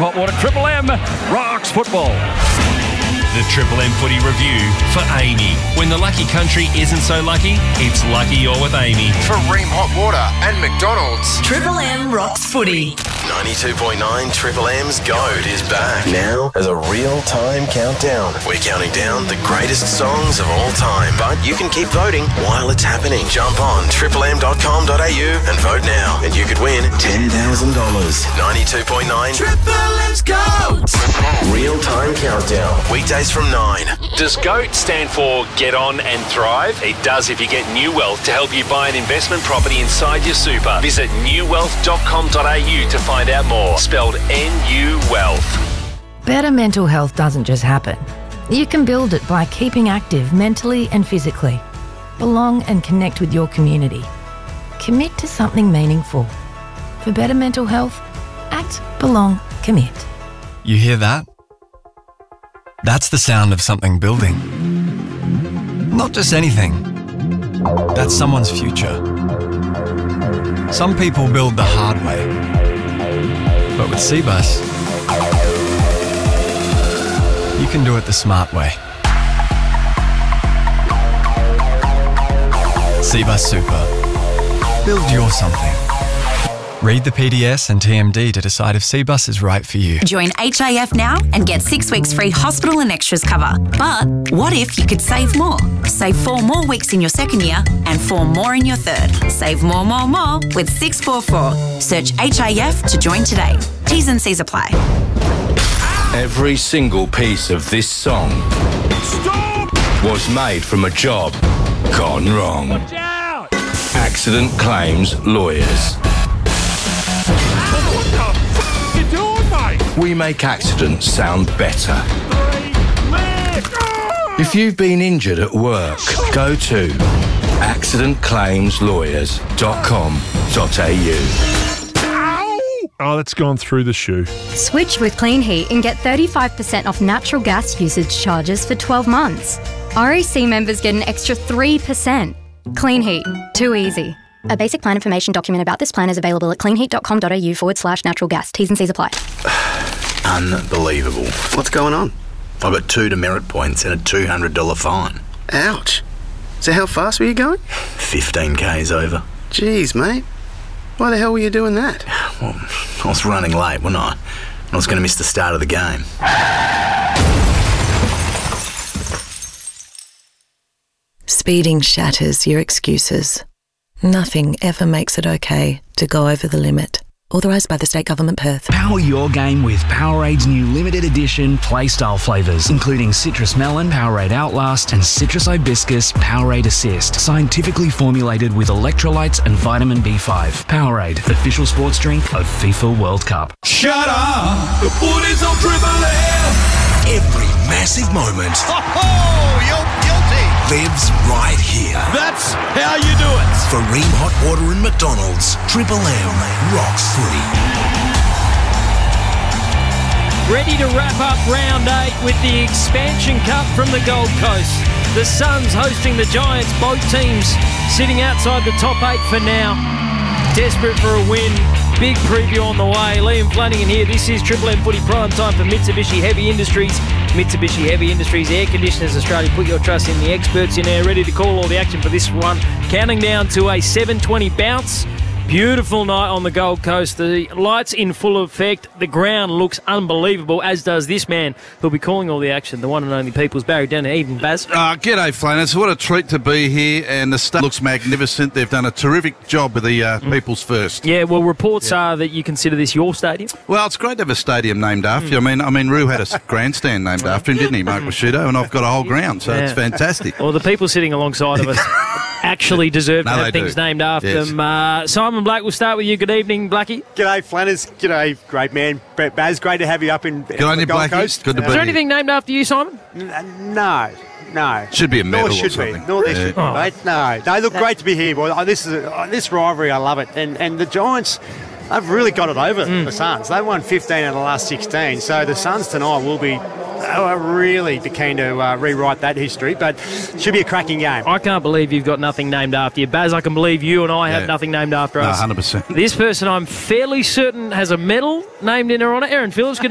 Hot Water. Triple M rocks football. The Triple M Footy Review for Amy. When the lucky country isn't so lucky, it's lucky you're with Amy. For Ream Hot Water and McDonald's. Triple M rocks footy. 92.9 Triple M's GOAT is back. Now as a real-time countdown. We're counting down the greatest songs of all time. But you can keep voting while it's happening. Jump on triplem.com.au and vote now. And you could win $10,000. 92.9 Triple M's GOAT. Real-time countdown. Weekdays from 9. Does GOAT stand for Get On and Thrive? It does if you get New Wealth to help you buy an investment property inside your super. Visit newwealth.com.au to find out more. Spelled NU Wealth. Better mental health doesn't just happen. You can build it by keeping active mentally and physically. Belong and connect with your community. Commit to something meaningful. For better mental health, act, belong, commit. You hear that? That's the sound of something building. Not just anything. That's someone's future. Some people build the hard way. But with Cbus, you can do it the smart way. Cbus Super. Build your something. Read the PDS and TMD to decide if Cbus is right for you. Join HIF now and get 6 weeks free hospital and extras cover. But what if you could save more? Save 4 more weeks in your second year and 4 more in your third. Save more with 644. Search HIF to join today. T's and C's apply. Every single piece of this song was made from a job gone wrong. Watch out! Accident Claims Lawyers. What the f*** you doing, mate? We make accidents sound better. If you've been injured at work, go to accidentclaimslawyers.com.au. Oh, that's gone through the shoe. Switch with Clean Heat and get 35% off natural gas usage charges for 12 months. REC members get an extra 3%. Clean Heat. Too easy. A basic plan information document about this plan is available at cleanheat.com.au/natural gas. T's and C's apply. Unbelievable. What's going on? I've got 2 demerit points and a $200 fine. Ouch. So how fast were you going? 15 k's over. Jeez, mate. Why the hell were you doing that? Well, I was running late, wasn't I? I was going to miss the start of the game. Speeding shatters your excuses. Nothing ever makes it okay to go over the limit. Authorised by the State Government, Perth. Power your game with Powerade's new limited edition playstyle flavours, including Citrus Melon, Powerade Outlast, and Citrus Hibiscus, Powerade Assist. Scientifically formulated with electrolytes and vitamin B5. Powerade, official sports drink of FIFA World Cup. Shut up! The footy's on Triple M! Every massive moment You're guilty! lives right here. That's how you do it! For Ream Hot Water and McDonald's, Triple M rocks footy. Ready to wrap up round 8 with the Expansion Cup from the Gold Coast. The Suns hosting the Giants, both teams sitting outside the top 8 for now. Desperate for a win. Big preview on the way. Liam Flanagan here. This is Triple M Footy Prime Time for Mitsubishi Heavy Industries. Mitsubishi Heavy Industries Air Conditioners Australia. Put your trust in the experts in there. Ready to call all the action for this one. Counting down to a 7:20 bounce. Beautiful night on the Gold Coast. The lights in full effect. The ground looks unbelievable, as does this man who'll be calling all the action. The one and only People's Barry Denner. Evening, Baz. G'day, Flanners. What a treat to be here, and the stuff looks magnificent. They've done a terrific job with the People's First. Yeah, well, reports are that you consider this your stadium. Well, it's great to have a stadium named after you. I mean, Roo had a grandstand named after him, didn't he, Mark Rashudo? And I've got a whole ground, so it's fantastic. Well, the people sitting alongside of us actually deserve to have things named after them. Simon Black, we'll start with you. Good evening, Blackie. G'day, Flanners. G'day, great man. Baz, great to have you up in Good on you, Gold Blackie. Coast. Good to be Is there here. anything named after you, Simon? No. Should be a medal Nor should or something. be. Nor there should be, Oh. mate. No, look, great to be here, boy. This rivalry, I love it. And the Giants, they've really got it over the Suns. They won 15 out of the last 16. So the Suns tonight will be really keen to rewrite that history, but should be a cracking game. I can't believe you've got nothing named after you. Baz, I can believe you and I have nothing named after us. 100%. This person, I'm fairly certain, has a medal named in her honour. Erin Phillips, good